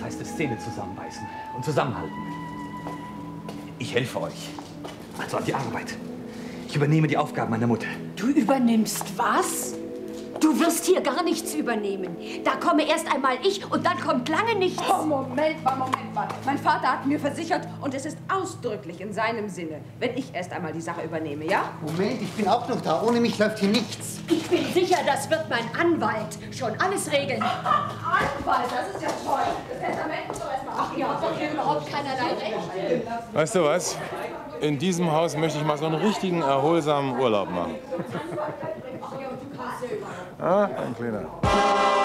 heißt es Zähne zusammenbeißen und zusammenhalten. Ich helfe euch. Also an die Arbeit. Ich übernehme die Aufgaben meiner Mutter. Du übernimmst was? Du wirst hier gar nichts übernehmen. Da komme erst einmal ich und dann kommt lange nichts. Oh, Moment mal. Mein Vater hat mir versichert und es ist ausdrücklich in seinem Sinne, wenn ich erst einmal die Sache übernehme, ja? Moment, ich bin auch noch da. Ohne mich läuft hier nichts. Ich bin sicher, das wird mein Anwalt schon alles regeln. Anwalt, das ist ja toll. Das Testament muss doch erst mal. Ach ja, hat doch hier überhaupt keinerlei Recht. Weißt du was? In diesem Haus möchte ich mal so einen richtigen, erholsamen Urlaub machen. Ah, ein kleiner.